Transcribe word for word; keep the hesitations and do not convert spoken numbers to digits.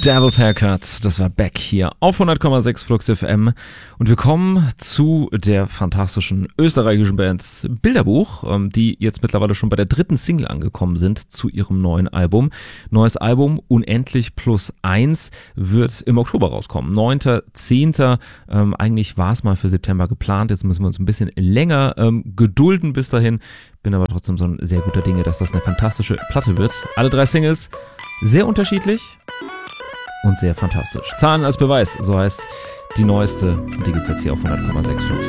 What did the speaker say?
Devil's Haircut, das war Beck hier auf hundert Komma sechs Flux F M und wir kommen zu der fantastischen österreichischen Band Bilderbuch, die jetzt mittlerweile schon bei der dritten Single angekommen sind zu ihrem neuen Album. Neues Album Unendlich plus eins wird im Oktober rauskommen, neunter zehnter Ähm, eigentlich war es mal für September geplant, jetzt müssen wir uns ein bisschen länger ähm, gedulden bis dahin. Bin aber trotzdem so ein sehr guter Dinge, dass das eine fantastische Platte wird. Alle drei Singles sehr unterschiedlich und sehr fantastisch. Zahlen als Beweis, so heißt die neueste. Und die gibt es jetzt hier auf hundert Komma sechs Flux.